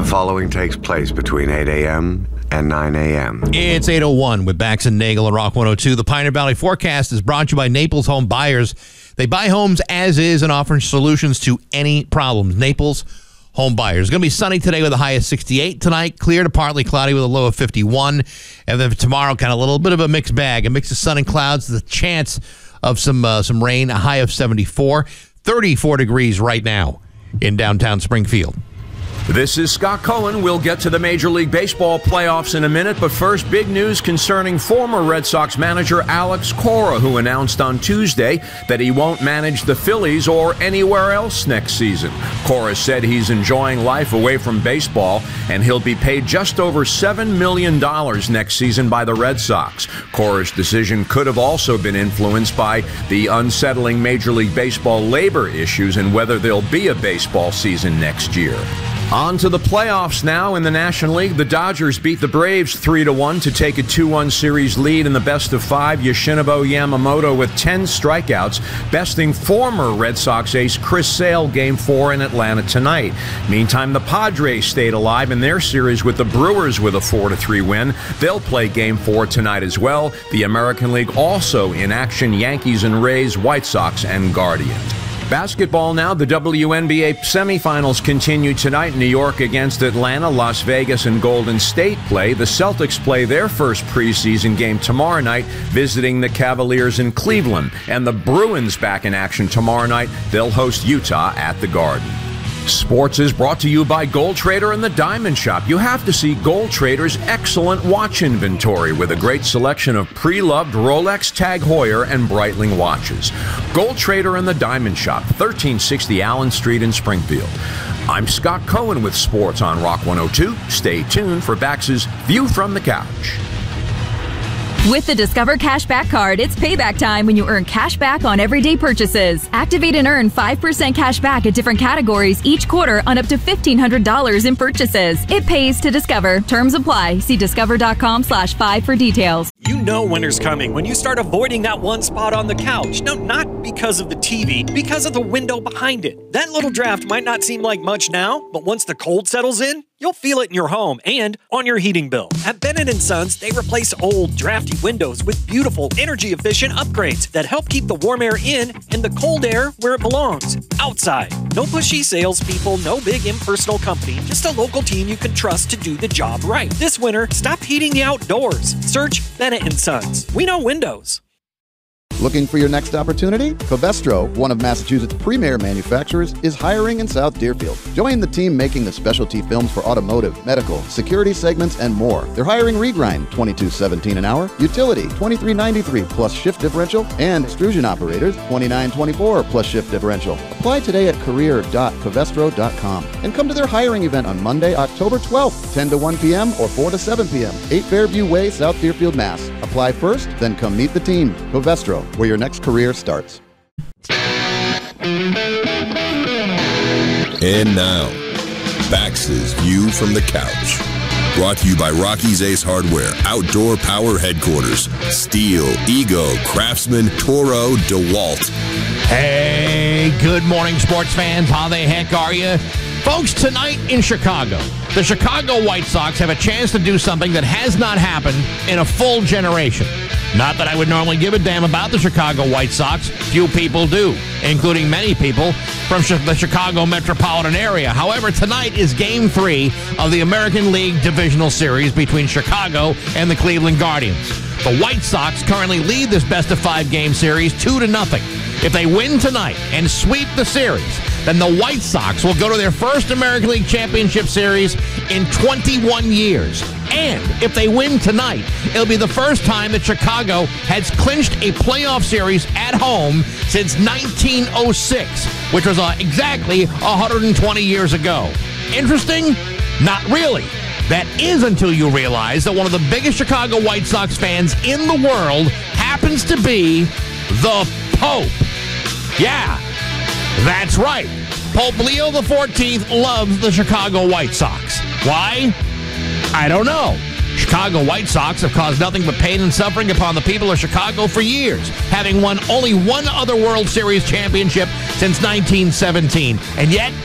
following takes place between 8 a.m. and 9 a.m. It's 8:01 with Bax and Nagel on Rock 102. The Pioneer Valley forecast is brought to you by Naples Home Buyers. They buy homes as is and offer solutions to any problems. Naples Home Buyers. It's going to be sunny today with a high of 68 tonight. Clear to partly cloudy with a low of 51. And then tomorrow, kind of a little bit of a mixed bag. A mix of sun and clouds. The chance of some rain. A high of 74. 34 degrees right now in downtown Springfield. This is Scott Cohen. We'll get to the Major League Baseball playoffs in a minute, but first, big news concerning former Red Sox manager Alex Cora, who announced on Tuesday that he won't manage the Phillies or anywhere else next season. Cora said he's enjoying life away from baseball, and he'll be paid just over $7 million next season by the Red Sox. Cora's decision could have also been influenced by the unsettling Major League Baseball labor issues and whether there'll be a baseball season next year. On to the playoffs now in the National League. The Dodgers beat the Braves 3-1 to take a 2-1 series lead in the best-of-5. Yoshinobu Yamamoto with 10 strikeouts, besting former Red Sox ace Chris Sale Game 4 in Atlanta tonight. Meantime, the Padres stayed alive in their series with the Brewers with a 4-3 win. They'll play Game 4 tonight as well. The American League also in action: Yankees and Rays, White Sox and Guardians. Basketball now. The WNBA semifinals continue tonight. New York against Atlanta. Las Vegas and Golden State play. The Celtics play their first preseason game tomorrow night, visiting the Cavaliers in Cleveland. And the Bruins back in action tomorrow night. They'll host Utah at the Garden. Sports is brought to you by Gold Trader and the Diamond Shop. You have to see Gold Trader's excellent watch inventory with a great selection of pre-loved Rolex, Tag Heuer, and Breitling watches. Gold Trader and the Diamond Shop, 1360 Allen Street in Springfield. I'm Scott Cohen with Sports on Rock 102. Stay tuned for Bax's View from the Couch. With the Discover Cashback Card, it's payback time when you earn cash back on everyday purchases. Activate and earn 5% cash back at different categories each quarter on up to $1,500 in purchases. It pays to Discover. Terms apply. See discover.com/5 for details. You know winter's coming when you start avoiding that one spot on the couch. No, not because of the TV, because of the window behind it. That little draft might not seem like much now, but once the cold settles in, you'll feel it in your home and on your heating bill. At Bennett & Sons, they replace old, drafty windows with beautiful, energy-efficient upgrades that help keep the warm air in and the cold air where it belongs, outside. No pushy salespeople, no big impersonal company, just a local team you can trust to do the job right. This winter, stop heating the outdoors. Search Bennett & Sons. We know windows. Looking for your next opportunity? Covestro, one of Massachusetts' premier manufacturers, is hiring in South Deerfield. Join the team making the specialty films for automotive, medical, security segments, and more. They're hiring regrind, $22.17 an hour, utility, $23.93 plus shift differential, and extrusion operators, $29.24 plus shift differential. Apply today at career.covestro.com and come to their hiring event on Monday, October 12th, 10 to 1 p.m. or 4 to 7 p.m., 8 Fairview Way, South Deerfield, Mass. Apply first, then come meet the team. Covestro, where your next career starts. And now, Bax's View from the Couch. Brought to you by Rocky's Ace Hardware, Outdoor Power Headquarters, Steel, Ego, Craftsman, Toro, DeWalt. Hey, good morning, sports fans. How the heck are you? Folks, tonight in Chicago, the Chicago White Sox have a chance to do something that has not happened in a full generation. Not that I would normally give a damn about the Chicago White Sox. Few people do, including many people from the Chicago metropolitan area. However, tonight is Game 3 of the American League Divisional Series between Chicago and the Cleveland Guardians. The White Sox currently lead this best-of-5 game series 2-0. If they win tonight and sweep the series, then the White Sox will go to their first American League Championship Series in 21 years. And if they win tonight, it'll be the first time that Chicago has clinched a playoff series at home since 1906, which was exactly 120 years ago. Interesting? Not really. That is until you realize that one of the biggest Chicago White Sox fans in the world happens to be the Pope. Yeah, that's right. Pope Leo XIV loves the Chicago White Sox. Why? I don't know. Chicago White Sox have caused nothing but pain and suffering upon the people of Chicago for years, having won only one other World Series championship since 1917. And yet,